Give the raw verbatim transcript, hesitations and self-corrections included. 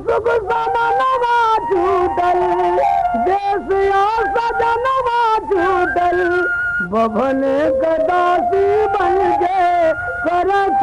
सुख समनवा छूटल देश या सजनवा छूटल बभन कदासी बन गए कर